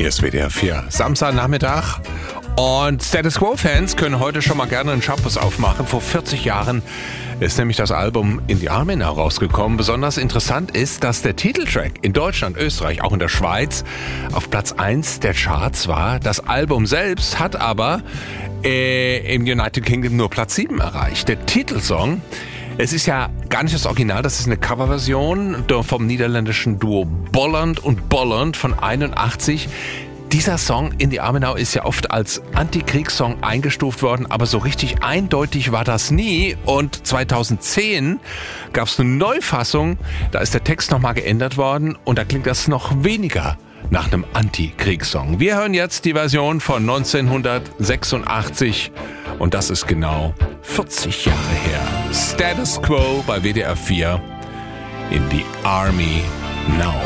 Hier ist WDR 4, Samstagnachmittag. Und Status Quo-Fans können heute schon mal gerne einen Schappos aufmachen. Vor 40 Jahren ist nämlich das Album In the Army Now rausgekommen. Besonders interessant ist, dass der Titeltrack in Deutschland, Österreich, auch in der Schweiz auf Platz 1 der Charts war. Das Album selbst hat aber im United Kingdom nur Platz 7 erreicht. Der Titelsong, es ist ja gar nicht das Original, das ist eine Coverversion vom niederländischen Duo Bolland und Bolland von 81. Dieser Song In the Army Now ist ja oft als Antikriegssong eingestuft worden, aber so richtig eindeutig war das nie. Und 2010 gab es eine Neufassung, da ist der Text nochmal geändert worden und da klingt das noch weniger nach einem Antikriegssong. Wir hören jetzt die Version von 1986 und das ist genau 40 Jahre her. Status Quo bei WDR 4 In the Army Now.